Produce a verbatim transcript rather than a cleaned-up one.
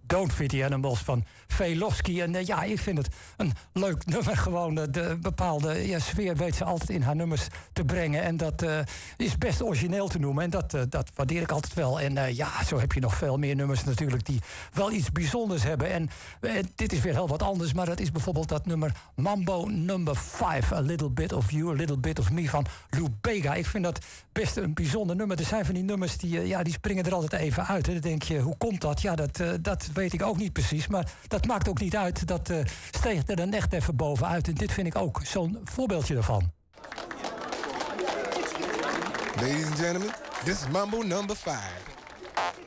Don't Feed the Animals van Velofsky. En uh, ja, ik vind het een leuk nummer. Gewoon uh, de bepaalde ja, sfeer weet ze altijd in haar nummers te brengen. En dat uh, is best origineel te noemen. En dat, uh, dat waardeer ik altijd wel. En uh, ja, zo heb je nog veel meer nummers natuurlijk die wel iets bijzonders hebben. En uh, dit is weer heel wat anders. Maar dat is bijvoorbeeld dat nummer Mambo number five. A Little Bit of You, A Little Bit of Me van Lou Bega. Ik vind dat best een bijzonder nummer. Er zijn van die nummers die, uh, ja, die springen er altijd even uit. Hè. Dan denk je, hoe komt dat? Ja, dat, uh, dat weet ik ook niet precies. Maar dat maakt ook niet uit. Dat uh, steekt er dan echt even bovenuit. En dit vind ik ook zo'n voorbeeldje daarvan. Ladies and gentlemen, this is Mambo number five.